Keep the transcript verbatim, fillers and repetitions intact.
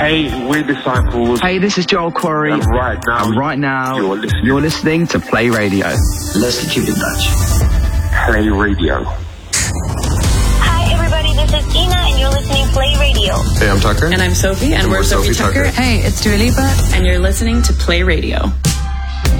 Hey, we're Disciples. Hey, this is Joel Corey. And right now, and right now you're listening. you're listening to Play Radio. Let's keep in touch. Play Radio. Hi, everybody. This is Ina, and you're listening to Play Radio. Hey, I'm Tucker. And I'm Sophie, and, and we're, we're Sophie, Sophie Tucker. Tucker. Hey, it's Dua Lipa. And you're listening to Play Radio.